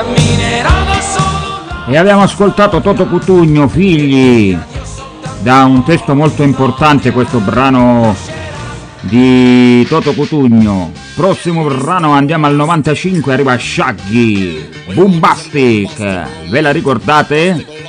E abbiamo ascoltato Toto Cutugno, Figli, da un testo molto importante, questo brano di Toto Cutugno. Prossimo brano, andiamo al 95, arriva Shaggy, Boombastic, ve la ricordate?